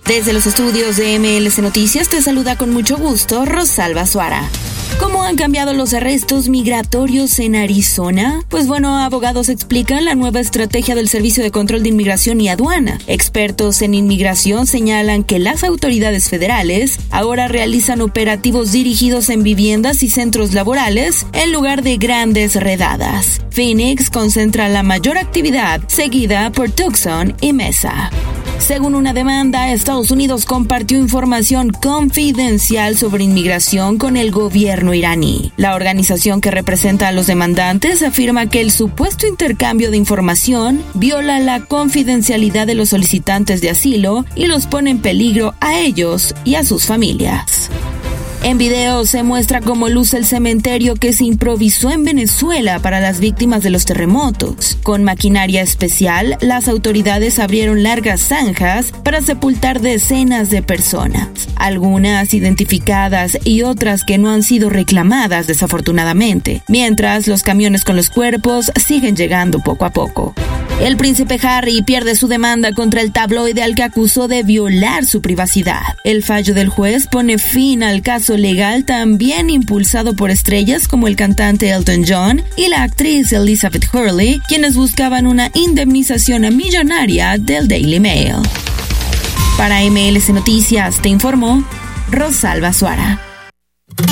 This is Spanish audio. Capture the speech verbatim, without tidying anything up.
Desde los estudios de M L C Noticias te saluda con mucho gusto Rosalba Suara. ¿Cómo han cambiado los arrestos migratorios en Arizona? Pues bueno, abogados explican la nueva estrategia del Servicio de Control de Inmigración y Aduana. Expertos en inmigración señalan que las autoridades federales ahora realizan operativos dirigidos en viviendas y centros laborales en lugar de grandes redadas. Phoenix concentra la mayor actividad, seguida por Tucson y Mesa. Según una demanda, Estados Unidos compartió información confidencial sobre inmigración con el gobierno iraní. La organización que representa a los demandantes afirma que el supuesto intercambio de información viola la confidencialidad de los solicitantes de asilo y los pone en peligro a ellos y a sus familias. En video se muestra cómo luce el cementerio que se improvisó en Venezuela para las víctimas de los terremotos. Con maquinaria especial, las autoridades abrieron largas zanjas para sepultar decenas de personas, algunas identificadas y otras que no han sido reclamadas desafortunadamente, mientras los camiones con los cuerpos siguen llegando poco a poco. El príncipe Harry pierde su demanda contra el tabloide al que acusó de violar su privacidad. El fallo del juez pone fin al caso legal también impulsado por estrellas como el cantante Elton John y la actriz Elizabeth Hurley, quienes buscaban una indemnización millonaria del Daily Mail. Para M L C Noticias te informó Rosalba Suara.